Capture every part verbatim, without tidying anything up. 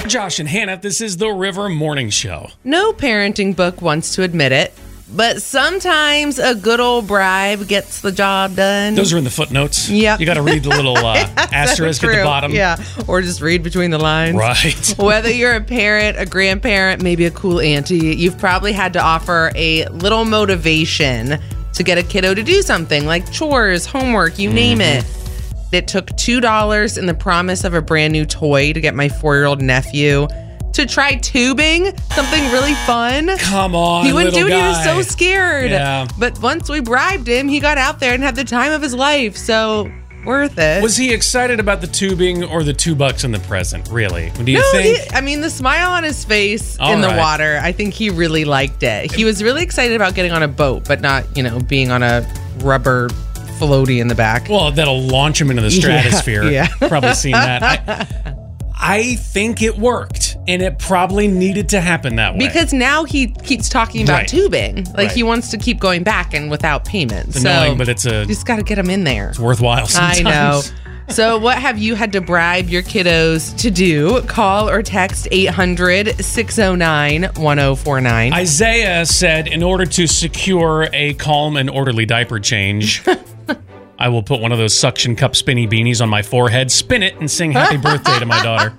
Josh and Hannah, this is the River Morning Show. No parenting book wants to admit it, but sometimes a good old bribe gets the job done. Those are in the footnotes. Yep. You got to read the little uh, asterisk at the bottom. Yeah, or just read between the lines. Right. Whether you're a parent, a grandparent, maybe a cool auntie, you've probably had to offer a little motivation to get a kiddo to do something like chores, homework, you name mm-hmm. it. It took two dollars and the promise of a brand new toy to get my four-year-old nephew to try tubing, something really fun. Come on, He wouldn't do it. guy. He was so scared. Yeah. But once we bribed him, he got out there and had the time of his life. So worth it. Was he excited about the tubing or the two bucks in the present, really? Do you no, think? He, I mean, the smile on his face All in the right. water, I think he really liked it. He was really excited about getting on a boat, but not, you know, being on a rubber floaty in the back. Well, that'll launch him into the stratosphere. Yeah. yeah. Probably seen that. I, I think it worked, and it probably needed to happen that way. Because now he keeps talking about Right. tubing. Like Right. he wants to keep going back and without payment. It's so annoying, but it's a you just got to get him in there. it's worthwhile sometimes. I know. So what have you had to bribe your kiddos to do? Call or text eight hundred, six oh nine, one oh four nine. Isaiah said, in order to secure a calm and orderly diaper change, I will put one of those suction cup spinny beanies on my forehead, spin it, and sing happy birthday to my daughter.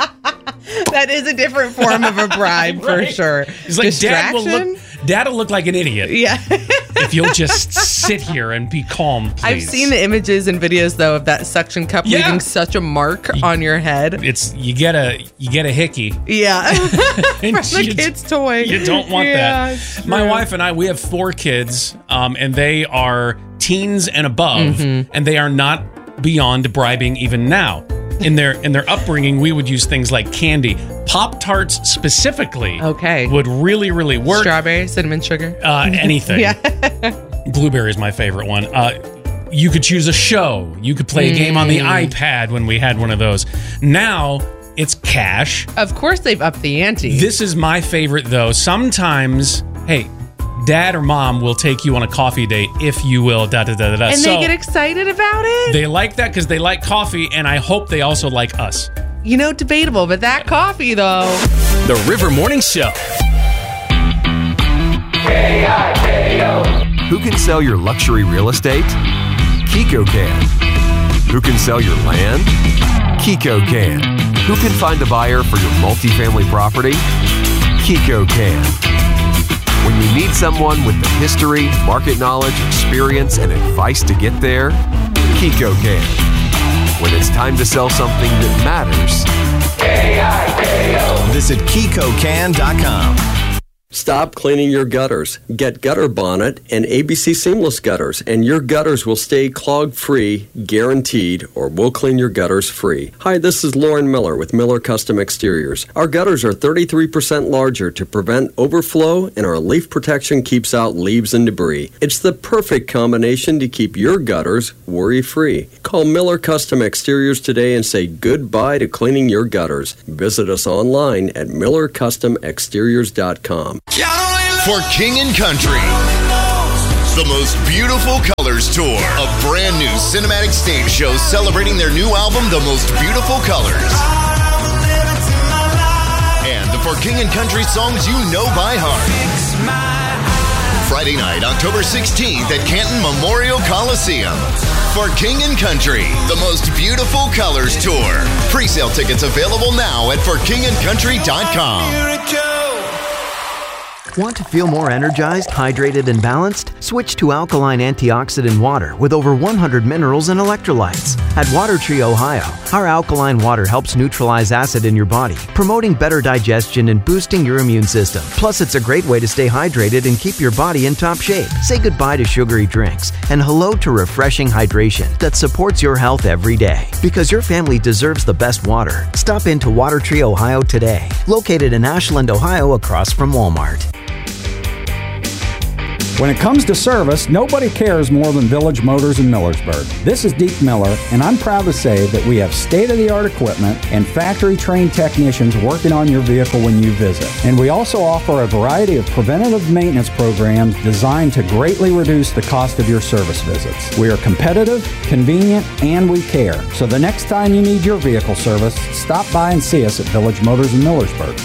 That is a different form of a bribe for Right. sure. He's like, Dad will Distraction? look Dad will look like an idiot Yeah. if you'll just sit here and be calm, please. I've seen the images and videos though of that suction cup Yeah. leaving such a mark on your head. It's you get a you get a hickey. Yeah. And From the you- kid's toy. You don't want Yeah, that. it's My true. wife and I, we have four kids, um, and they are teens and above, Mm-hmm. and they are not beyond bribing even now. In their in their upbringing, we would use things like candy, Pop-Tarts specifically. Okay. Would really really work. Strawberry, cinnamon sugar. Uh, anything. Yeah. Blueberry is my favorite one. Uh, you could choose a show. You could play a game on the Mm. iPad when we had one of those. Now it's cash. Of course they've upped the ante. This is my favorite, though. Sometimes, hey, dad or mom will take you on a coffee date, if you will, da da da da da. and So they get excited about it? they like that because they like coffee, and I hope they also like us. You know, debatable, but that coffee though. The River Morning Show. Who can sell your luxury real estate? Kiko can. Who can sell your land? Kiko can. Who can find a buyer for your multifamily property? Kiko can. When you need someone with the history, market knowledge, experience, and advice to get there, Kiko can. When it's time to sell something that matters, Visit Kiko Can dot com. Stop cleaning your gutters. Get Gutter Bonnet and A B C Seamless Gutters, and your gutters will stay clog-free, guaranteed, or we'll clean your gutters free. Hi, this is Lauren Miller with Miller Custom Exteriors. Our gutters are thirty-three percent larger to prevent overflow, and our leaf protection keeps out leaves and debris. It's the perfect combination to keep your gutters worry-free. Call Miller Custom Exteriors today and say goodbye to cleaning your gutters. Visit us online at miller custom exteriors dot com. For King and Country, the most beautiful colors tour, a brand new cinematic stage show celebrating their new album, The Most Beautiful Colors. And the For King and Country songs you know by heart. Friday night, October sixteenth at Canton Memorial Coliseum. For King and Country, the most beautiful colors tour. Pre-sale tickets available now at for king and country dot com. Want to feel more energized, hydrated, and balanced? Switch to alkaline antioxidant water with over one hundred minerals and electrolytes. At Water Tree Ohio, our alkaline water helps neutralize acid in your body, promoting better digestion and boosting your immune system. Plus, it's a great way to stay hydrated and keep your body in top shape. Say goodbye to sugary drinks and hello to refreshing hydration that supports your health every day. Because your family deserves the best water. Stop into Water Tree Ohio today, located in Ashland, Ohio, across from Walmart. When it comes to service, nobody cares more than Village Motors in Millersburg. This is Deke Miller, and I'm proud to say that we have state-of-the-art equipment and factory-trained technicians working on your vehicle when you visit. And we also offer a variety of preventative maintenance programs designed to greatly reduce the cost of your service visits. We are competitive, convenient, and we care. So the next time you need your vehicle service, stop by and see us at Village Motors in Millersburg.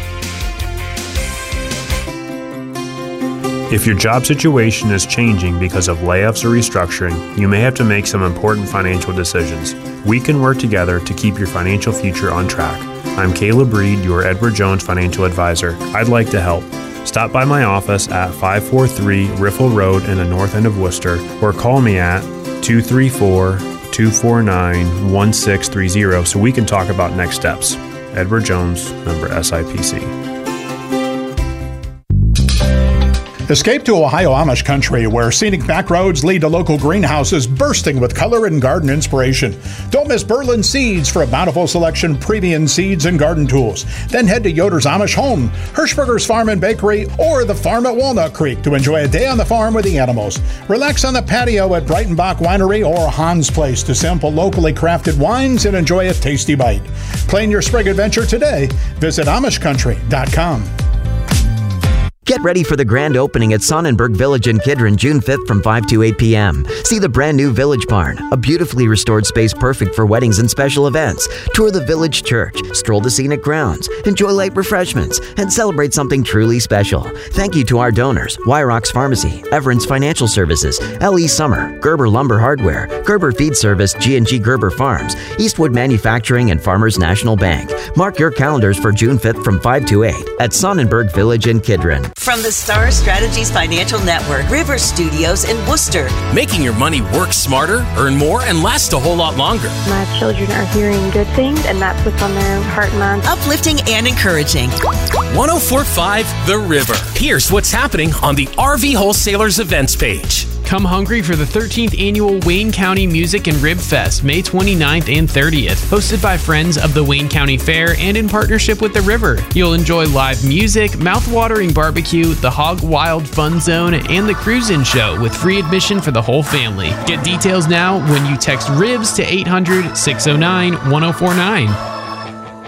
If your job situation is changing because of layoffs or restructuring, you may have to make some important financial decisions. We can work together to keep your financial future on track. I'm Caleb Reed, your Edward Jones financial advisor. I'd like to help. Stop by my office at five forty-three Riffle Road in the north end of Worcester, or call me at two three four, two four nine, one six three zero so we can talk about next steps. Edward Jones, member S I P C. Escape to Ohio Amish country, where scenic back roads lead to local greenhouses bursting with color and garden inspiration. Don't miss Berlin Seeds for a bountiful selection of premium seeds and garden tools. Then head to Yoder's Amish Home, Hirschberger's Farm and Bakery, or the farm at Walnut Creek to enjoy a day on the farm with the animals. Relax on the patio at Breitenbach Winery or Hans Place to sample locally crafted wines and enjoy a tasty bite. Plan your spring adventure today. Visit Amish Country dot com. Get ready for the grand opening at Sonnenberg Village in Kidron June fifth from five to eight p.m. See the brand new Village Barn, a beautifully restored space perfect for weddings and special events. Tour the Village Church, stroll the scenic grounds, enjoy light refreshments, and celebrate something truly special. Thank you to our donors, Wyrox Pharmacy, Everence Financial Services, L E Summer, Gerber Lumber Hardware, Gerber Feed Service, G and G Gerber Farms, Eastwood Manufacturing, and Farmers National Bank. Mark your calendars for June fifth from five to eight at Sonnenberg Village in Kidron. From the Star Strategies Financial Network, River Studios in Worcester. Making your money work smarter, earn more, and last a whole lot longer. My children are hearing good things, and that's what's on their heart and mind. Uplifting and encouraging. one oh four point five The River. Here's what's happening on the R V Wholesalers events page. Come hungry for the thirteenth Annual Wayne County Music and Rib Fest, May twenty-ninth and thirtieth, hosted by Friends of the Wayne County Fair and in partnership with The River. You'll enjoy live music, mouth-watering barbecue, the Hog Wild Fun Zone, and the Cruisin' Show with free admission for the whole family. Get details now when you text RIBS to eight hundred, six oh nine, one oh four nine.